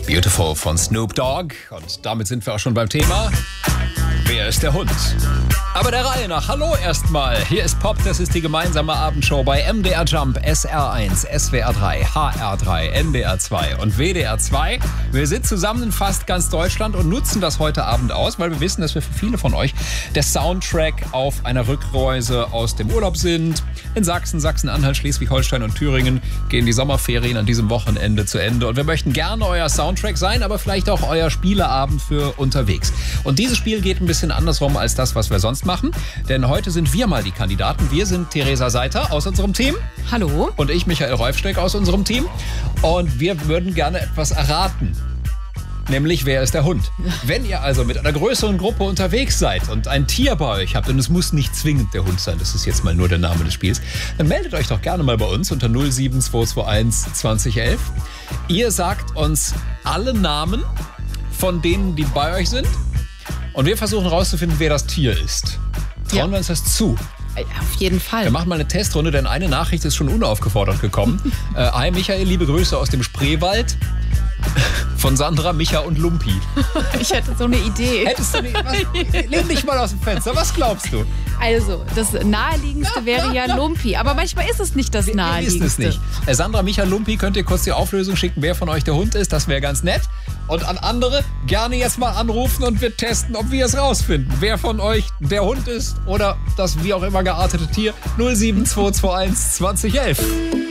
Beautiful von Snoop Dogg. Und damit sind wir auch schon beim Thema. Wer ist der Hund? Aber der Reihe nach. Hallo erstmal. Hier ist Pop, das ist die gemeinsame Abendshow bei MDR Jump, SR1, SWR 3, HR 3, NDR 2 und WDR 2. Wir sind zusammen in fast ganz Deutschland und nutzen das heute Abend aus, weil wir wissen, dass wir für viele von euch der Soundtrack auf einer Rückreise aus dem Urlaub sind. In Sachsen, Sachsen-Anhalt, Schleswig-Holstein und Thüringen gehen die Sommerferien an diesem Wochenende zu Ende. Und wir möchten gerne euer Soundtrack sein, aber vielleicht auch euer Spieleabend für unterwegs. Und dieses Spiel geht ein bisschen andersrum als das, was wir sonst machen. Denn heute sind wir mal die Kandidaten. Wir sind Theresa Seiter aus unserem Team. Hallo. Und ich, Michael Reufsteck, aus unserem Team. Und wir würden gerne etwas erraten. Nämlich, wer ist der Hund? Wenn ihr also mit einer größeren Gruppe unterwegs seid und ein Tier bei euch habt, und es muss nicht zwingend der Hund sein, das ist jetzt mal nur der Name des Spiels, dann meldet euch doch gerne mal bei uns unter 07221 2011. Ihr sagt uns alle Namen von denen, die bei euch sind. Und wir versuchen herauszufinden, wer das Tier ist. Trauen wir uns das zu? Auf jeden Fall. Wir machen mal eine Testrunde, denn eine Nachricht ist schon unaufgefordert gekommen. Hi Michael, liebe Grüße aus dem Spreewald. Von Sandra, Micha und Lumpi. Ich hätte so eine Idee. Hättest du nicht? Lehn dich mal aus dem Fenster. Was glaubst du? Also, das Naheliegendste wäre ja Lumpi. Aber manchmal ist es nicht das Naheliegendste. Ist es nicht. Sandra, Micha, Lumpi, könnt ihr kurz die Auflösung schicken, wer von euch der Hund ist. Das wäre ganz nett. Und an andere gerne jetzt mal anrufen und wir testen, ob wir es rausfinden. Wer von euch der Hund ist oder das wie auch immer geartete Tier. 07221 2011.